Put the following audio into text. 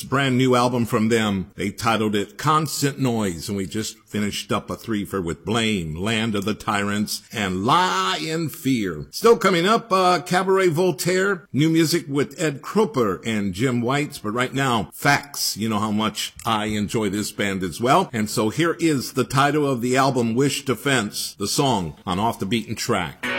brand new album from them. They titled it Constant Noise, and we just finished up a threefer with Blame, Land of the Tyrants, and Lie in Fear. Still coming up, Cabaret Voltaire, new music with Ed Krupa and Jim Whites, but right now, Facts. You know how much I enjoy this band as well, and so here is the title of the album, Wish Defense, the song on Off the Beaten Track.